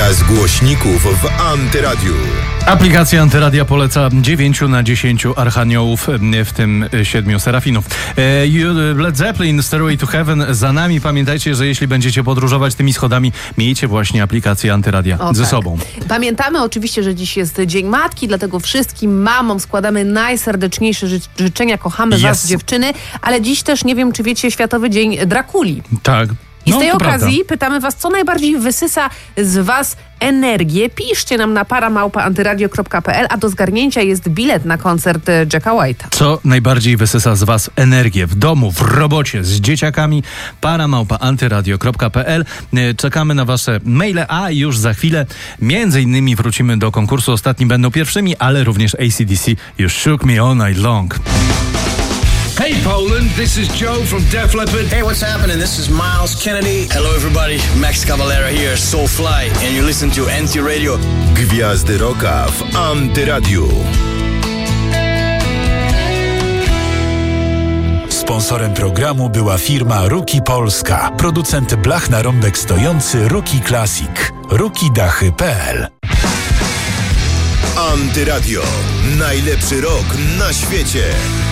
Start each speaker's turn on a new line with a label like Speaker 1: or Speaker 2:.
Speaker 1: z głośników w Antyradiu.
Speaker 2: Aplikacja Antyradia poleca 9 na 10 archaniołów, w tym 7 serafinów. Led Zeppelin, Stairway to Heaven za nami. Pamiętajcie, że jeśli będziecie podróżować tymi schodami, miejcie właśnie aplikację Antyradia ze sobą.
Speaker 3: Pamiętamy oczywiście, że dziś jest Dzień Matki, dlatego wszystkim mamom składamy najserdeczniejsze życzenia. Kochamy was, dziewczyny, ale dziś też, nie wiem, czy wiecie, Światowy Dzień Drakuli.
Speaker 2: Tak.
Speaker 3: I z tej okazji pytamy was, co najbardziej wysysa z was energię. Piszcie nam na para@antyradio.pl, a do zgarnięcia jest bilet na koncert Jacka White'a.
Speaker 2: Co najbardziej wysysa z was energię w domu, w robocie, z dzieciakami? para@antyradio.pl. Czekamy na wasze maile, a już za chwilę między innymi wrócimy do konkursu. Ostatni będą pierwszymi, ale również AC/DC You Shook Me All Night Long.
Speaker 4: Hey Poland, this is Joe from Def Leppard.
Speaker 5: Hey, what's happening? This is Miles Kennedy. Hello everybody, Max Cavalera here, Soulfly, and you listen to Anty Radio.
Speaker 1: Gwiazdy Rocka w Antyradiu.
Speaker 6: Sponsorem programu była firma Ruki Polska, producent blach na rąbek stojący Ruki Classic. rukidachy.pl.
Speaker 1: Antyradio. Najlepszy rok na świecie.